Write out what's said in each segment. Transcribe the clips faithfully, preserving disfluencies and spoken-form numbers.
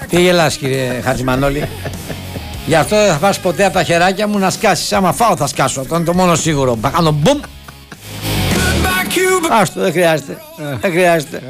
Τι γελάς κύριε Χατζημανόλη? Γι' αυτό δεν θα φας ποτέ από τα χεράκια μου να σκάσεις. Άμα φάω θα σκάσω, αυτό είναι το μόνο σίγουρο. Θα κάνω μπουμ. Άστο, δεν χρειάζεται. Δεν χρειάζεται.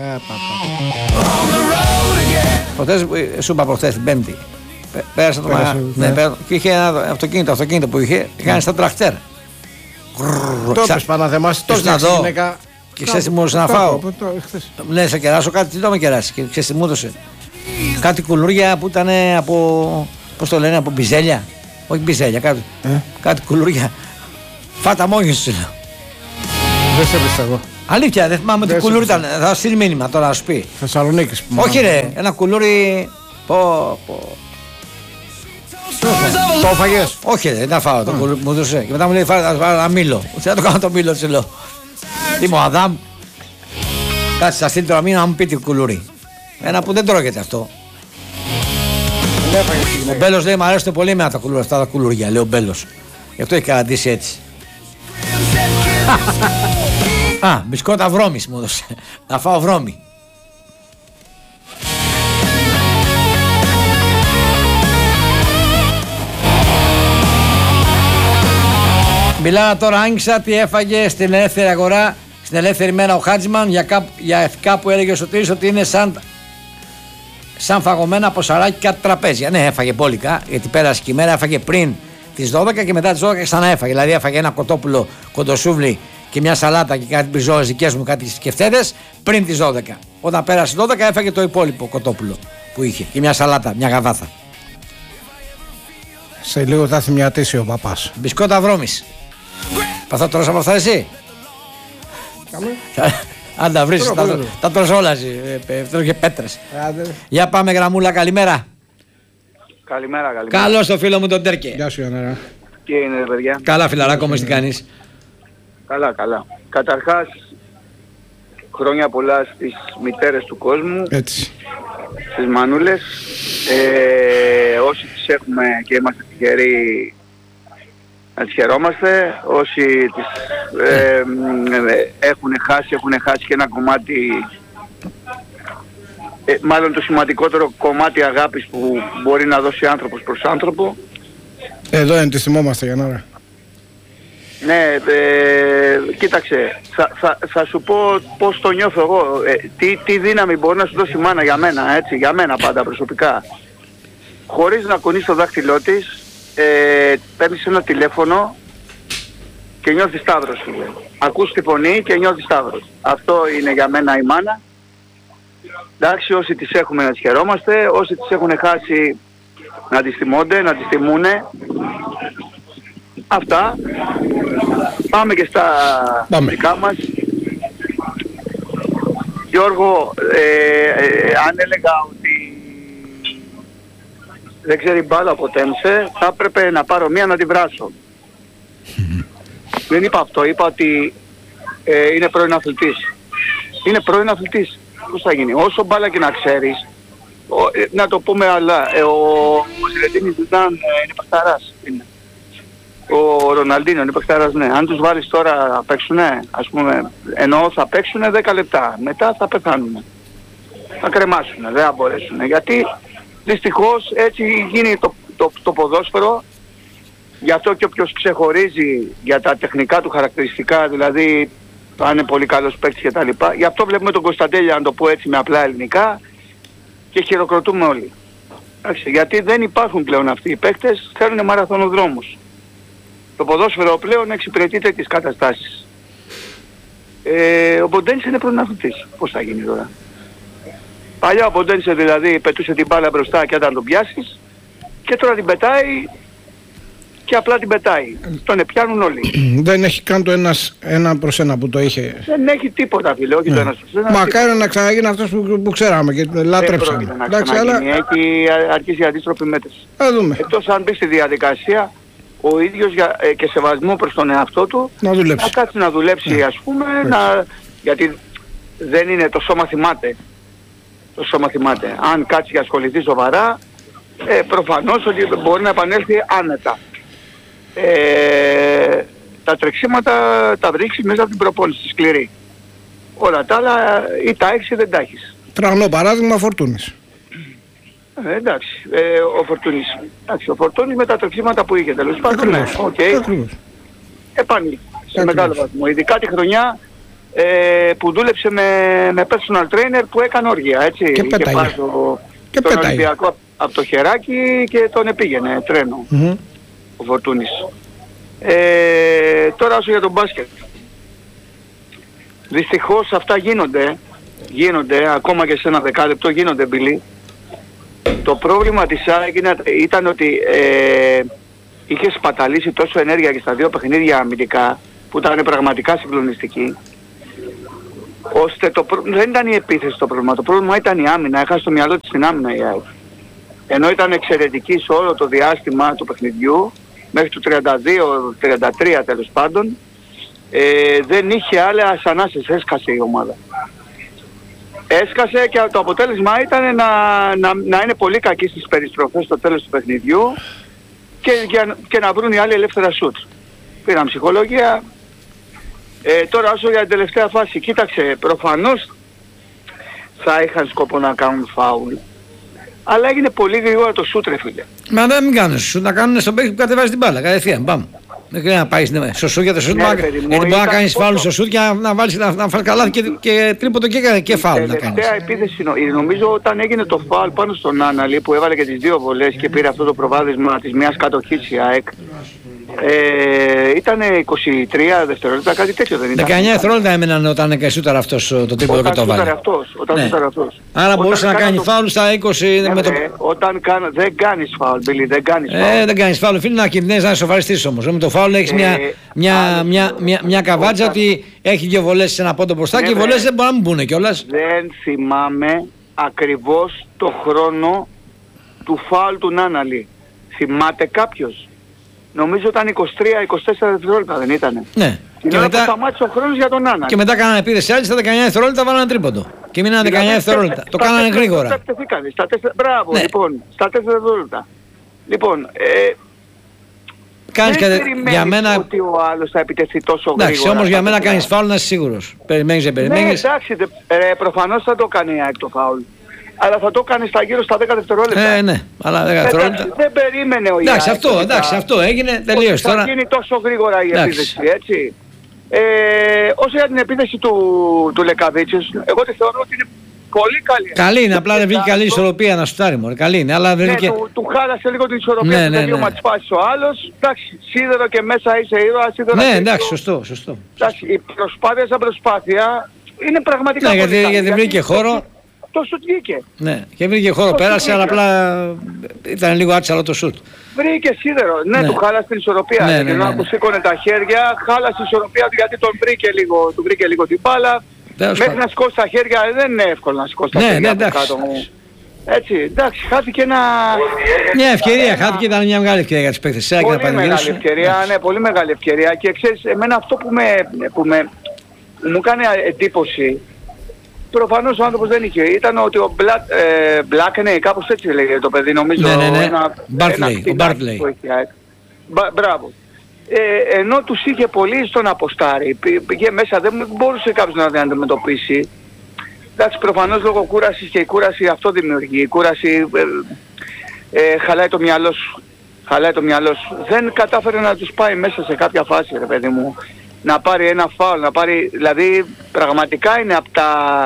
Προχθές, σου είπα προχθές την Πέμπτη. Πέρασα το μαγαζί. Ναι, και είχε ένα αυτοκίνητο, αυτοκίνητο που είχε, κάνει στα τραχτέρ. Το έπες Παναθεμάς, το να δω. Και ξέρεις τι μου έδωσε να φάω? Ναι, σε κεράσω κάτι, τι το με κεράσει. Και ξέρεις τι μου έδωσε? Κάτι κουλούρια που ήταν από, πώς το λένε, από μπιζέλια. Όχι μπιζέλια, κάτι, ε? κάτι κουλούρια. Φάτα μόνοι σου λέω. Δεν σε πιστεύω. Αλήθεια, δεν θυμάμαι τι κουλούρι ήταν. Θα στείλει μήνυμα τώρα να σου πει. Θεσσαλονίκης που όχι ρε, ένα κουλούρι. Πω, πω. Το φαγες? Όχι ρε, δεν φάω το κουλούρι μου έδωσε. Και μετά μου λέει φάω ένα μήλο. Τι να το κάνω το μήλο, σου λέω. Τι μου Αδάμ. Κάτσε, θα στείλει τώρα μήνα να μου πει τι κουλούρι. Ένα που δεν τρώγεται αυτό. Ο Μπέλος λέει: μ' αρέσουν πολύ με τα κουλούρια, αυτά τα κουλούρια, λέει ο Μπέλος. Γι' αυτό έχει καταντήσει έτσι. Α, μπισκότα βρώμης μου έδωσε. Να φάω βρώμη. Μιλάω τώρα, άγγιξα τι έφαγε στην ελεύθερη αγορά, στην ελεύθερη μέρα ο Χάτζημαν για, κάπου, για κάπου έλεγε ο Σωτήρης ότι είναι σαν, σαν φαγωμένα από σαράκι κάτι τραπέζια. Ναι, έφαγε μπόλικα, γιατί πέρασε και η μέρα, έφαγε πριν τις δώδεκα και μετά τις δώδεκα ξανά έφαγε. Δηλαδή έφαγε ένα κοτόπουλο κοντοσούβλι και μια σαλάτα και κάτι μπριζόλες δικές μου, κάτι σκεφτέδες πριν τις δώδεκα. Όταν πέρασε δώδεκα έφαγε το υπόλοιπο κοτόπουλο που είχε και μια σαλάτα, μια γαβάθα. Σε λίγο θα θυμιατήσει ο παπάς. Μπισκότα βρώμης. Θα τρως από αυτά εσύ? Αν τα βρεις, τα τρως όλα εσύ. Τρώω και πέτρες. Για πάμε γραμμούλα, καλημέρα. Καλημέρα, καλημέρα. Καλώς το φίλο μου τον Τέρκε. Γεια σου Ιωαννέρα. Τι είναι παιδιά? Καλά φιλαράκο μου, τι κάνεις? Καλά, καλά. Καταρχάς, χρόνια πολλά στις μητέρες του κόσμου. Έτσι. Στις μανούλες. Ε, όσοι τις έχουμε και είμαστε τυχεροί να τις χαιρόμαστε. Όσοι τις ε, ε, έχουν χάσει, έχουν χάσει και ένα κομμάτι, ε, μάλλον το σημαντικότερο κομμάτι αγάπης που μπορεί να δώσει άνθρωπος προς άνθρωπο. Εδώ είναι, τη θυμόμαστε για ώρα. Ναι, ε, κοίταξε, θα, θα, θα σου πω πώς το νιώθω εγώ, ε, τι, τι δύναμη μπορεί να σου δώσει η μάνα για μένα, έτσι, για μένα πάντα προσωπικά. Χωρίς να κουνείς το δάχτυλό της, ε, παίρνεις ένα τηλέφωνο και νιώθεις σταύρος, φίλε. Ακούς τη φωνή και νιώθεις σταύρος. Αυτό είναι για μένα η μάνα. Εντάξει, όσοι τις έχουμε να τις χαιρόμαστε, όσοι τις έχουν χάσει να τις θυμώνται, να τις θυμούνε. Αυτά. Πάμε και στα δικά μας. Γιώργο, ε, ε, αν έλεγα ότι δεν ξέρει μπάλα ποτέμσε, θα έπρεπε να πάρω μία να τη βράσω. Δεν είπα αυτό, είπα ότι ε, είναι πρώην αθλητής. Είναι πρώην αθλητής. Πώς θα γίνει? Όσο μπάλα και να ξέρεις, ο, ε, να το πούμε αλλά, ε, ο, ο Ζηλετίνης Ζιντάν ε, είναι παιχταράς. Είναι. Ο Ροναλντίνο είναι παιχταράς, ναι. Αν τους βάλεις τώρα να παίξουνε, ας πούμε, εννοώ θα παίξουνε δέκα λεπτά. Μετά θα πεθάνουνε. Θα κρεμάσουνε, δεν θα μπορέσουνε. Γιατί δυστυχώς έτσι γίνει το, το, το ποδόσφαιρο. Γι' αυτό και όποιος ξεχωρίζει για τα τεχνικά του χαρακτηριστικά, δηλαδή αν είναι πολύ καλός παίκτης και τα λοιπά, γι' αυτό βλέπουμε τον Κωνσταντέλια, να το πω έτσι με απλά ελληνικά, και χειροκροτούμε όλοι. Εντάξει, γιατί δεν υπάρχουν πλέον αυτοί οι παίκτες, θέλουν μαραθωνοδρόμους. Το ποδόσφαιρο πλέον εξυπηρετεί τέτοιες καταστάσεις. Ε, ο Μποντένης είναι πρώην αθλητής. Πώς θα γίνει τώρα? Παλιά ο Μποντένης δηλαδή πετούσε την μπάλα μπροστά και όταν τον πιάσεις, και τώρα την πετάει και απλά την πετάει. Τον πιάνουν όλοι. Δεν έχει καν το ένας, ένα προς ένα που το είχε. Δεν έχει τίποτα, φίλε, όχι, ναι, το ένας προς ένα. Μακάρι να ξαναγίνει αυτός που, που ξέραμε και λάτρεψαμε. Δεν πρόκειται να ξαναγίνει, αλλά έχει αρχίσει η αντίστροφη μέτρηση. Θα δούμε. Εκτός αν μπει στη διαδικασία ο ίδιος για, ε, και σεβασμό προς τον εαυτό του, να δουλέψει, να κάτσει να δουλέψει, ναι, ας πούμε, να, γιατί δεν είναι, το σώμα θυμάται. Το σώμα θυμάται. Αν κάτσει και ασχοληθεί σοβαρά, ε, προφανώς ότι μπορεί να επανέλθει άνετα. Ε, τα τρεξίματα τα βρίσκεις μέσα από την προπόνηση, σκληρή. Όλα τα άλλα ή τα έχεις ή δεν τα έχεις. Τραγνό παράδειγμα Φορτούνης. Ε, εντάξει, ε, ο Φορτούνης. Εντάξει, ο Φορτούνης με τα τρεξίματα που είχε τέλος πάντων. Ναι, okay. Επανήλθε σε μεγάλο βαθμό. Ειδικά τη χρονιά ε, που δούλεψε με, με personal trainer που έκανε όργια, έτσι. Και πέταγε. Και το, και τον πέταγε. Ολυμπιακό από το χεράκι και τον επήγαινε τρένο. Mm-hmm. Ο Φορτούνης. Ε, τώρα όσο για τον μπάσκετ. Δυστυχώς αυτά γίνονται, γίνονται, ακόμα και σε ένα δεκάλεπτο γίνονται, Μπιλί. Το πρόβλημα της ΑΕΚ ήταν ότι ε, είχε σπαταλήσει τόσο ενέργεια και στα δύο παιχνίδια αμυντικά, που ήταν πραγματικά συγκλονιστική, ώστε το προ... δεν ήταν η επίθεση το πρόβλημα, το πρόβλημα ήταν η άμυνα, έχασε το μυαλό της στην άμυνα η ΑΕΚ. Ενώ ήταν εξαιρετική σε όλο το διάστημα του παιχνιδιού, μέχρι το τριάντα δύο τριάντα τρία τέλος πάντων, ε, δεν είχε άλλες ανάσες, έσκασε η ομάδα. Έσκασε και το αποτέλεσμα ήταν να, να, να είναι πολύ κακή στις περιστροφές στο τέλος του παιχνιδιού και, και, και να βρουν οι άλλοι ελεύθερα σουτ. Πήραν ψυχολογία. Ε, τώρα όσο για την τελευταία φάση, κοίταξε, προφανώς θα είχαν σκοπό να κάνουν φάουλ. Αλλά έγινε πολύ γρήγορα το σουτ, ρε φίλε. Μα δεν μην κάνουν σουτ, να κάνουν στον παίκτη που κατεβάζει την μπάλα. Κατευθείαν, πάμε. Δεν χρειάζεται να πάει στο σουτ για το σουτ. Ναι, γιατί μπορεί να κάνεις φάουλ στο σουτ και να, να βάλεις να, να φας καλά και, και τρίποντο και, και φάουλ να κάνεις. Τελευταία επίθεση, νομίζω όταν έγινε το φάουλ πάνω στον Άναλη που έβαλε και τις δύο βολές και πήρε αυτό το προβάδισμα της μιας κατοχής η ΑΕΚ. Ε, ήταν είκοσι τρία δευτερόλεπτα, κάτι τέτοιο δεν ήταν. δεκαεννιά δευτερόλεπτα έμεναν όταν σούταρε αυτός το τρίποντο και το βάλε. Αυτός, όταν ναι. σούταρε αυτός. Άρα μπορούσε να κάνει το... φάουλ στα είκοσι. Ναι, με το... ναι, όταν κάνω, δεν κάνεις φάουλ, Μπίλι, δεν κάνεις φάουλ. Ε, δεν κάνεις φάουλ, φίλε, να κινδυνεύεις να σοβαριστείς όμως. Με το φάουλ έχεις ε, μια, μια, μια, μια, μια καβάτσα όταν... ότι έχει δύο βολές σε ένα πόντο μπροστά ναι, και οι βολές δεν μπορούν να μην μπουν κιόλας. Δεν θυμάμαι ακριβώς το χρόνο του φάουλ του Νάναλη. Θυμάται κάποιος? Νομίζω ήταν είκοσι τρία είκοσι τέσσερα δευτερόλεπτα, δεν ήτανε? Ναι. Και, και μετά σταμάτησε ο χρόνος για τον Άννα. Και μετά κάνανε επίθεση άλλοι, στα δεκαεννιά δευτερόλεπτα βάλανε τρίποντο. Και μείνανε δεκαεννιά δευτερόλεπτα. Το κάνανε γρήγορα. Στα τέσσερα, μπράβο, ναι. Λοιπόν, στα τέσσερα δευτερόλεπτα. Λοιπόν, ε, κάνεις δεν κατε... περιμένεις για μένα... ότι ο άλλος θα επιτεθεί τόσο γρήγορα. Εντάξει, όμως για μένα κάνεις φάουλ να είσαι σίγουρος. Περιμένεις, δεν περιμένεις. Ναι, εντάξει, ε, προφανώς θα το κάνει η ΑΕΚ το φάουλ. Αλλά θα το κάνει στα γύρω στα δέκα δευτερόλεπτα. Ε, ναι, αλλά δέκα δευτερόλεπτα. Δεν περίμενε ο Ιάκης. Εντάξει, αυτό, εντάξει, αυτό έγινε, τελείωσε τώρα. Θα γίνει τόσο γρήγορα η εντάξει. επίθεση, έτσι. Ε, όσο για την επίθεση του, του Λεκαβίτσιος, εγώ τη θεωρώ ότι είναι πολύ καλή. Καλή είναι, απλά δεν βγήκε καλή ισορροπία να σουτάρει μόνο. Καλή είναι, αλλά δεν ναι, βγήκε... του, του χάλασε λίγο την ισορροπία, ναι, του ναι, τελείωμα ναι. της φάσης ο άλλος. Εντάξει, σίδερο και μέσα είσαι ήρωα, σίδερο. Ναι, εντάξει, σωστό, σωστό. Εντάξει, η προσπάθεια σαν προσπάθεια είναι πραγματικά ναι, πολύ γιατί, καλή. γιατί βρήκε χώρο. Το σουτ βγήκε. Ναι, και βρήκε χώρο, το πέρασε, αλλά απλά ήταν λίγο άτσαλο το σουτ. Βρήκε σίδερο. Ναι, ναι, του χάλασε την ισορροπία. Ναι, ναι, ναι, ναι. Που σήκωνε τα χέρια, χάλασε την ισορροπία του γιατί τον βρήκε λίγο, του βρήκε λίγο την μπάλα. Μέχρι πά... να σηκώσει τα χέρια δεν είναι εύκολο να σηκώσει τα ναι, χέρια ναι, από κάτω μου. Έτσι, εντάξει, χάθηκε ένα... Μια ευκαιρία, ένα... χάθηκε, ήταν μια μεγάλη ευκαιρία για τους παίκτες. Πολύ να μεγάλη ευκαιρία, ναι, πολύ μεγάλη ευκαιρία. Και ξέρεις, εμένα αυτό που, με, που, με, που μου κάνει εντύπωση, προφανώς ο άνθρωπος δεν είχε. Ήταν ότι ο Μπλακ, ε, Black, ναι, κάπως έτσι λέγεται το παιδί, νομίζω. Ναι, ναι, ναι. Ένα, Bartley, ένα ο Bartley. Μπα, μπράβο. Ε, ενώ τους είχε πολύ στον αποστάρι, πήγε μέσα, δεν μπορούσε κάποιος να την αντιμετωπίσει. Εντάξει, προφανώς λόγω κούρασης και η κούραση αυτό δημιουργεί. Η κούραση ε, ε, χαλάει το μυαλό σου. Χαλάει το μυαλό σου. Δεν κατάφερε να τους πάει μέσα σε κάποια φάση, ρε παιδί μου. Να πάρει ένα φάουλ, να πάρει... Δηλαδή, πραγματικά είναι από τα...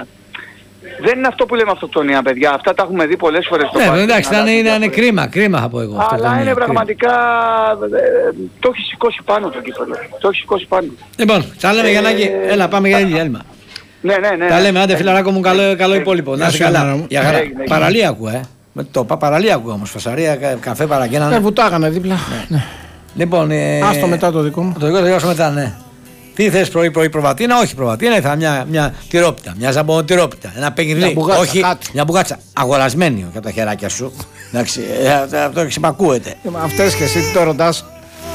Δεν είναι αυτό που λέμε αυτοκτονία, παιδιά. Αυτά τα έχουμε δει πολλές φορές στο παρελθόν. Ναι, εντάξει, είναι, είναι, είναι κρίμα, κρίμα θα πω εγώ. Αλλά είναι πραγματικά... Ε, το έχει σηκώσει πάνω το κύπελο. Το έχει σηκώσει πάνω. Λοιπόν, τα λέμε ε, Γιαννάκη. Έλα, πάμε για διάλειμμα. Ναι, ναι, ναι. Τα λέμε, άντε φιλαράκο μου, καλό, καλό υπόλοιπο. Να είσαι καλά. Για χαρά. Παραλία ακούω, ε. Το παραλία ακούω όμως. Φασαρία, καφέ, παραγγέλνα. Ε, βουτάγανε δίπλα. Λοιπόν, άστο μετά το δικό μου. Το δικό το μετά, ναι. Τι θες πρωί-πρωί προβατίνα? Όχι προβατίνα, ήθελα μια, μια τυρόπιτα, μια ζαμπονοτυρόπιτα, ένα παιχνίδι. Όχι, κάτι. Μια μπουγάτσα. Αγορασμένη για τα χεράκια σου. Εντάξει, αυτό ξυπακούεται. Αυτές και εσύ τι το ρωτάς?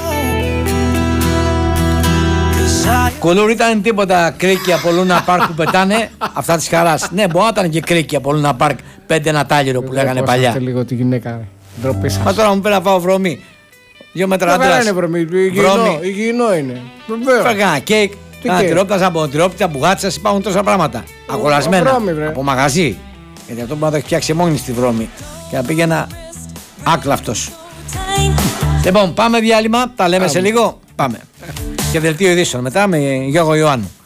Κουλούρ ήταν τίποτα κρίκι από Λούνα Πάρκ που πετάνε, αυτά της χαράς. Ναι, μπορεί να ήταν και κρίκι από Λούνα Πάρκ, πέντε ένα τάλιρο που λέγανε παλιά. λίγο τη γυναίκα, ντροπή σας. Μα τώρα μου πήρε να φάω βρωμή. Δύο μέτρα άντρας. Δεν είναι βρωμή, υγιεινό είναι. Φάγα ένα κέικ, ένα τυρόπιτα, ζαμπονοτυρόπιτα, μπουγάτσας, υπάρχουν τόσα πράγματα. Αγορασμένα από μαγαζί. Γιατί αυτό μπορεί να το έχει φτιάξει μόνη στη βρώμη. και να πήγαινα άκλαυτος. Λοιπόν, πάμε διάλειμμα, τα λέμε σε λίγο. Πάμε. Και δελτίο ειδήσεων μετά με Γιώργο Ιωάννου.